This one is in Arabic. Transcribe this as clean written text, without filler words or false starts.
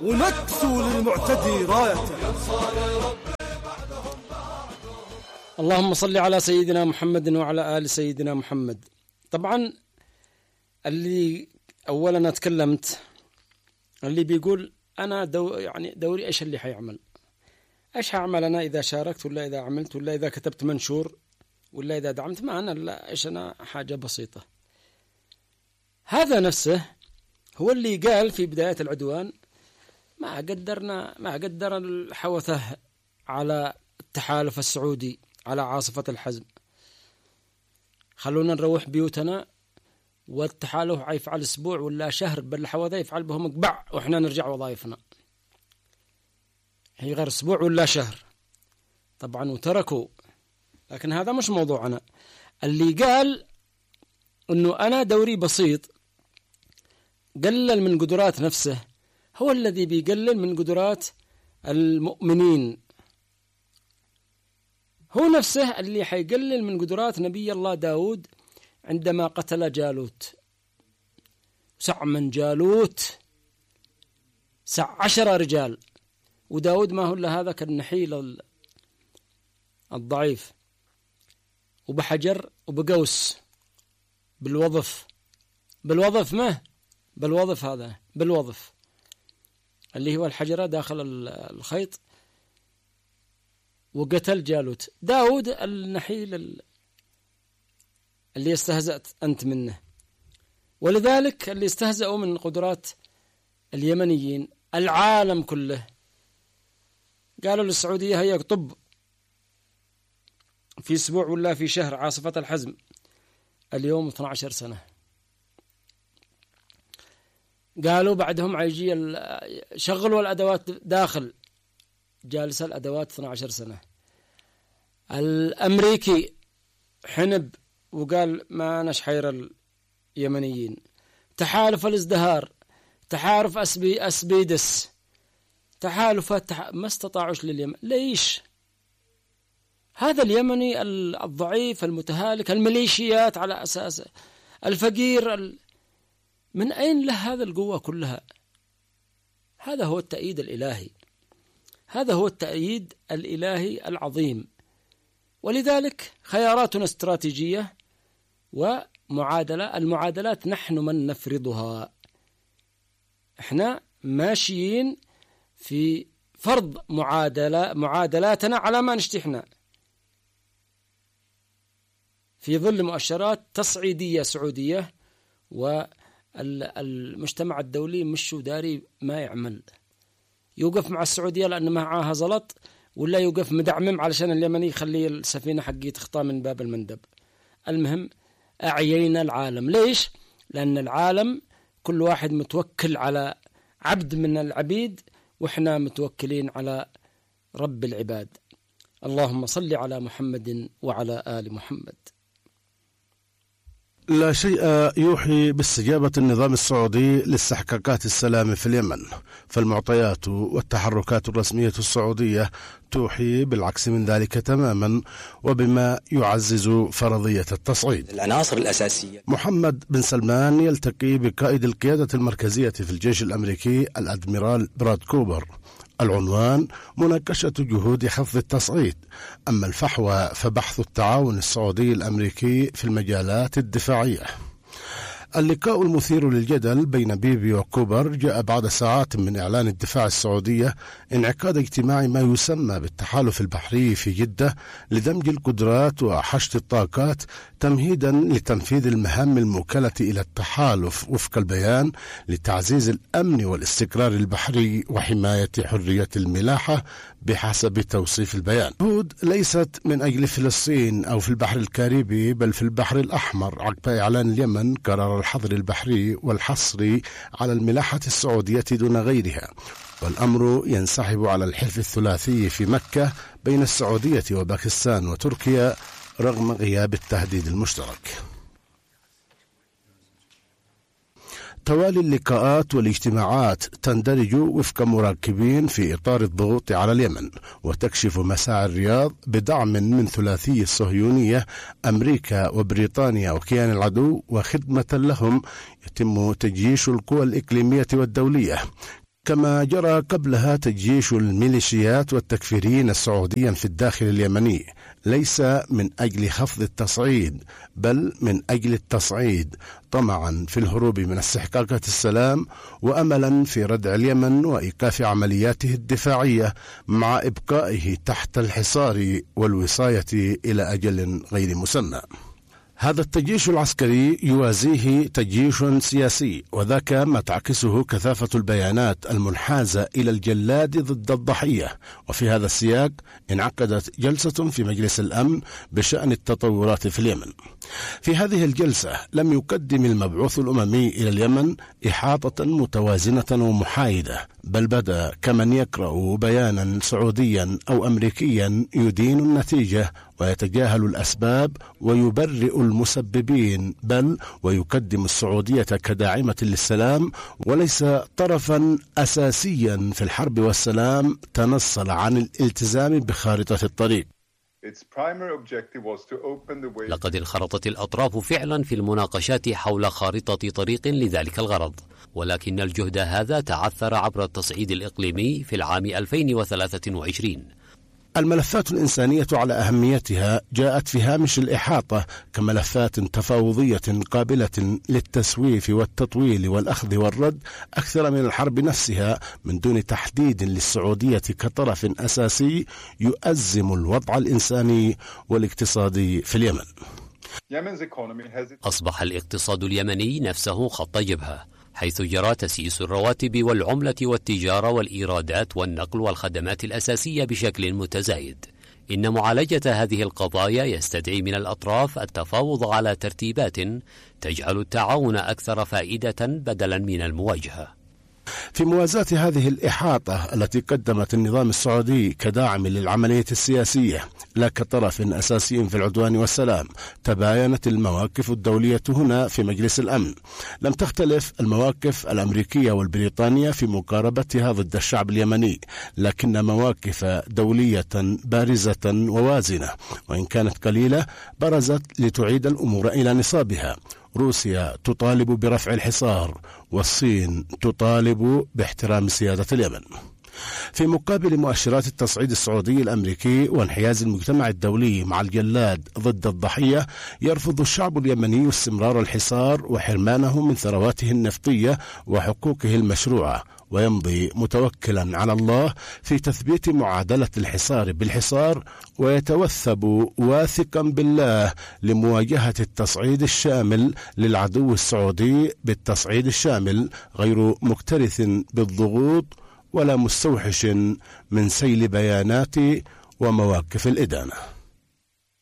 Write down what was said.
ونكسو للمعتدي رايته. اللهم صل على سيدنا محمد وعلى آل سيدنا محمد. طبعا اللي أولا تكلمت اللي بيقول أنا دوري إيش اللي حيعمل، إيش هعمل أنا إذا شاركت ولا إذا عملت ولا إذا كتبت منشور ولا إذا دعمت، ما أنا لا، إيش أنا حاجة بسيطة. هذا نفسه هو اللي قال في بداية العدوان ما قدر الحوثة على التحالف السعودي على عاصفة الحزم، خلونا نروح بيوتنا والتحالف يفعل أسبوع ولا شهر، بل الحوثة يفعل بهم مقبع وإحنا نرجع وظائفنا. هي غير أسبوع ولا شهر طبعا وتركوا، لكن هذا مش موضوعنا. اللي قال أنه أنا دوري بسيط قلل من قدرات نفسه، هو الذي بيقلل من قدرات المؤمنين، هو نفسه اللي حيقلل من قدرات نبي الله داود عندما قتل جالوت. سع من جالوت 10 رجال، وداود ما هو إلا هذا كالنحيل الضعيف، وبحجر وبقوس بالوظف هذا بالوظف اللي هو الحجرة داخل الخيط، وقتل جالوت. داود النحيل اللي استهزأت أنت منه. ولذلك اللي استهزأوا من قدرات اليمنيين العالم كله قالوا للسعودية هيا طب في أسبوع ولا في شهر عاصفة الحزم. اليوم 12 سنة. قالوا بعدهم عيجي شغلوا الأدوات داخل، جالسة الأدوات 12 سنة. الأمريكي حنب وقال ما نشحير اليمنيين. تحالف الازدهار، تحالف أسبيدس، تحالفات ما استطاعوش لليمن. ليش؟ هذا اليمني الضعيف المتهالك، الميليشيات على أساس الفقير، من أين له هذا القوة كلها؟ هذا هو التأييد الإلهي، هذا هو التأييد الإلهي العظيم. ولذلك خياراتنا استراتيجية ومعادلة. المعادلات نحن من نفرضها، احنا ماشيين في فرض معادلاتنا على ما نشتحنا في ظل مؤشرات تصعيدية سعودية، والمجتمع الدولي مش داري ما يعمل، يوقف مع السعودية لأن معها زلط، ولا يوقف مدعمم علشان اليمني يخلي السفينة حقي تخطى من باب المندب. المهم أعيينا العالم. ليش؟ لأن العالم كل واحد متوكل على عبد من العبيد، وإحنا متوكلين على رب العباد. اللهم صل على محمد وعلى آل محمد. لا شيء يوحي باستجابة النظام السعودي لاستحقاقات السلام في اليمن، فالمعطيات والتحركات الرسمية السعودية توحي بالعكس من ذلك تماما، وبما يعزز فرضية التصعيد. العناصر الأساسية. محمد بن سلمان يلتقي بقائد القيادة المركزية في الجيش الأمريكي الأدميرال براد كوبر. العنوان مناقشة جهود حفظ التصعيد، أما الفحوى فبحث التعاون السعودي الأمريكي في المجالات الدفاعية. اللقاء المثير للجدل بين بيبي وكوبر جاء بعد ساعات من إعلان الدفاع السعودية انعقاد اجتماع ما يسمى بالتحالف البحري في جدة لدمج القدرات وحشد الطاقات تمهيدا لتنفيذ المهام الموكلة إلى التحالف وفق البيان لتعزيز الأمن والاستقرار البحري وحماية حرية الملاحة بحسب توصيف البيان. الجهود ليست من أجل فلسطين أو في البحر الكاريبي، بل في البحر الأحمر عقب إعلان اليمن قرار الحظر البحري والحصر على الملاحة السعودية دون غيرها، والأمر ينسحب على الحلف الثلاثي في مكة بين السعودية وباكستان وتركيا رغم غياب التهديد المشترك. توالي اللقاءات والاجتماعات تندرج وفق مراقبين في إطار الضغوط على اليمن، وتكشف مساعي الرياض بدعم من ثلاثي الصهيونية أمريكا وبريطانيا وكيان العدو، وخدمة لهم يتم تجيش القوى الإقليمية والدولية كما جرى قبلها تجيش الميليشيات والتكفيريين السعوديا في الداخل اليمني، ليس من أجل خفض التصعيد بل من أجل التصعيد، طمعا في الهروب من استحقاقات السلام وأملا في ردع اليمن وإيقاف عملياته الدفاعية مع إبقائه تحت الحصار والوصاية إلى أجل غير مسمى. هذا التجيش العسكري يوازيه تجيش سياسي، وذاك ما تعكسه كثافة البيانات المنحازة إلى الجلاد ضد الضحية. وفي هذا السياق انعقدت جلسة في مجلس الأمن بشأن التطورات في اليمن. في هذه الجلسة لم يقدم المبعوث الأممي إلى اليمن إحاطة متوازنة ومحايدة، بل بدا كمن يقرأ بيانا سعوديا أو أمريكيا يدين النتيجة ويتجاهل الأسباب ويبرئ المسببين، بل ويقدم السعودية كداعمة للسلام وليس طرفا أساسيا في الحرب والسلام تنصل عن الالتزام بخارطة الطريق. لقد انخرطت الأطراف فعلا في المناقشات حول خارطة طريق لذلك الغرض، ولكن الجهد هذا تعثر عبر التصعيد الإقليمي في العام 2023. الملفات الإنسانية على أهميتها جاءت في هامش الإحاطة كملفات تفاوضية قابلة للتسويف والتطويل والأخذ والرد أكثر من الحرب نفسها، من دون تحديد للسعودية كطرف أساسي يؤزم الوضع الإنساني والاقتصادي في اليمن. أصبح الاقتصاد اليمني نفسه خط جبهة، حيث جرى تسييس الرواتب والعملة والتجارة والإيرادات والنقل والخدمات الأساسية بشكل متزايد. إن معالجة هذه القضايا يستدعي من الأطراف التفاوض على ترتيبات تجعل التعاون أكثر فائدة بدلا من المواجهة. في موازاة هذه الإحاطة التي قدمت النظام السعودي كداعم للعملية السياسية لا كطرف أساسي في العدوان والسلام، تباينت المواقف الدولية هنا في مجلس الأمن. لم تختلف المواقف الأمريكية والبريطانية في مقاربتها ضد الشعب اليمني، لكن مواقف دولية بارزة ووازنة، وإن كانت قليلة برزت لتعيد الأمور إلى نصابها. روسيا تطالب برفع الحصار، والصين تطالب باحترام سيادة اليمن. في مقابل مؤشرات التصعيد السعودي الأمريكي وانحياز المجتمع الدولي مع الجلاد ضد الضحية، يرفض الشعب اليمني استمرار الحصار وحرمانه من ثرواته النفطية وحقوقه المشروعة، ويمضي متوكلا على الله في تثبيت معادلة الحصار بالحصار، ويتوثب واثقا بالله لمواجهة التصعيد الشامل للعدو السعودي بالتصعيد الشامل، غير مكترث بالضغوط ولا مستوحش من سيل بيانات ومواقف الإدانة.